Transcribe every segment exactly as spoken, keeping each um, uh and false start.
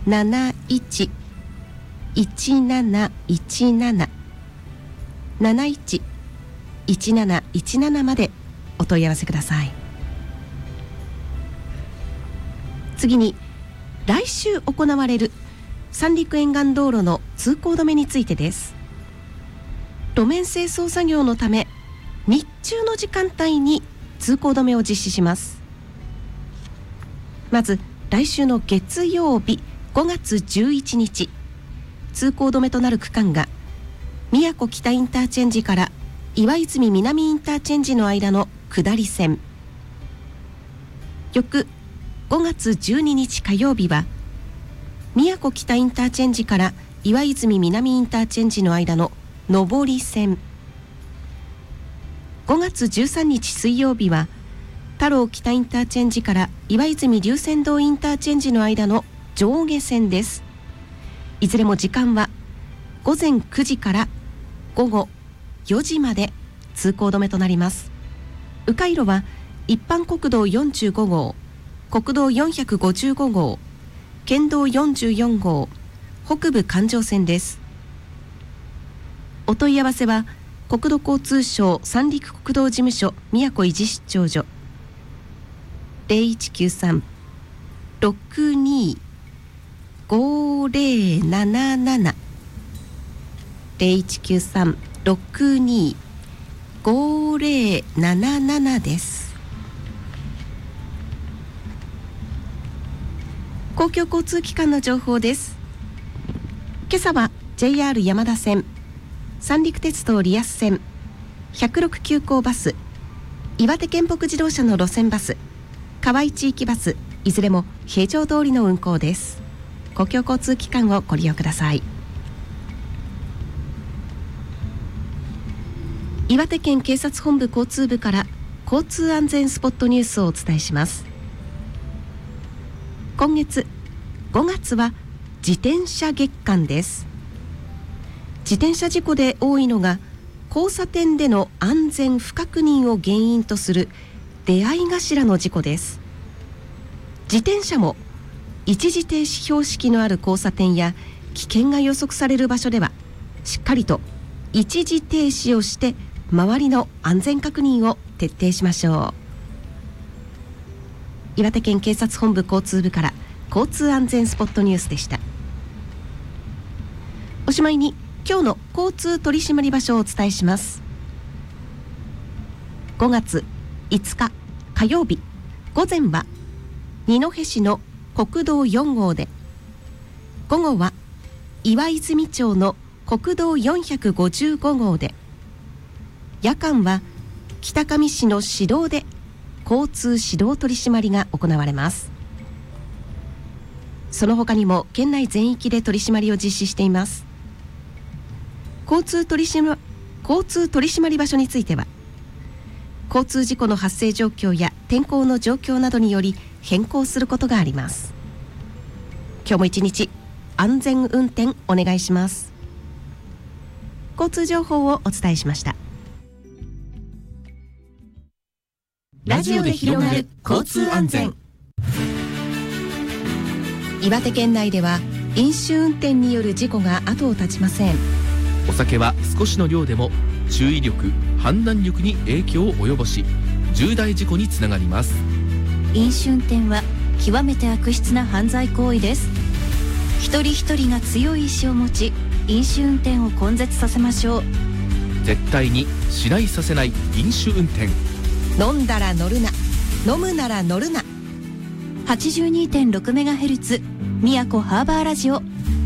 なないち いちなないちなな なないち いちなないちななまでお問い合わせください。次に来週行われる三陸沿岸道路の通行止めについてです。路面清掃作業のため日中の時間帯に通行止めを実施します。まず来週の月曜日ごがつじゅういちにち、通行止めとなる区間が宮古北インターチェンジから岩泉南インターチェンジの間の下り線。翌ごがつじゅうににち火曜日は宮古北インターチェンジから岩泉南インターチェンジの間の上り線。ごがつじゅうさんにち水曜日は太郎北インターチェンジから岩泉龍泉洞インターチェンジの間の上下線です。いずれも時間はごぜんくじからごごよじまで通行止めとなります。迂回路は一般国道よんじゅうごごう、国道よんひゃくごじゅうごごう、県道よんじゅうよんごう、北部環状線です。お問い合わせは国土交通省三陸国道事務所宮古維持出張所 ゼロいちきゅうさん ろくに ごぜろなななな ゼロいちきゅうさん ろくに ごぜろなななな です。公共交通機関の情報です。今朝は ジェイアール 山田線、三陸鉄道リアス線、ひゃくろく急行バス、岩手県北自動車の路線バス、河合地域バス、いずれも平常通りの運行です。公共交通機関をご利用ください。岩手県警察本部交通部から交通安全スポットニュースをお伝えします。今月ごがつは自転車月間です。自転車事故で多いのが交差点での安全不確認を原因とする出会い頭の事故です。自転車も一時停止標識のある交差点や危険が予測される場所ではしっかりと一時停止をして周りの安全確認を徹底しましょう。岩手県警察本部交通部から交通安全スポットニュースでした。おしまいに今日の交通取締場所をお伝えします。ごがついつか火曜日、午前は二戸市の国道よんごうで、午後は岩泉町の国道よんひゃくごじゅうごごうで、夜間は北上市の市道で交通指導取締りが行われます。その他にも県内全域で取り締まりを実施しています。交通取り締ま、交通取締り場所については交通事故の発生状況や天候の状況などにより変更することがあります。今日も一日安全運転お願いします。交通情報をお伝えしました。 ラジオで広がる交通安全。 岩手県内では飲酒運転による事故が後を絶ちません。 お酒は少しの量でも注意力、判断力に影響を及ぼし重大事故につながります。 飲酒運転は極めて悪質な犯罪行為です。一人一人が強い意志を持ち飲酒運転を根絶させましょう。 絶対にしないさせない飲酒運転。 飲んだら乗るな、飲むなら乗るな。 はちじゅうにてんろくメガヘルツ 宮古ハーバーラジオ。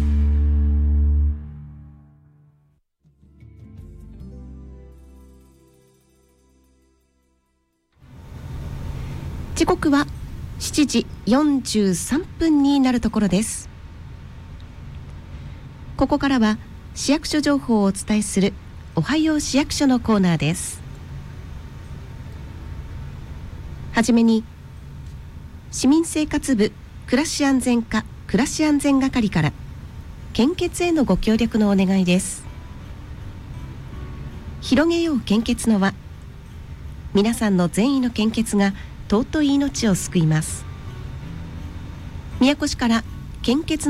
時刻はしちじよんじゅうさんぷんになるところです。ここからは市役所情報をお伝えするおはよう市役所のコーナーです。はじめに市民生活部暮らし安全課暮らし安全係から献血へのご協力のお願いです。広げよう献血の輪。皆さんの善意の献血が尊い命を救います。宮古市から献血の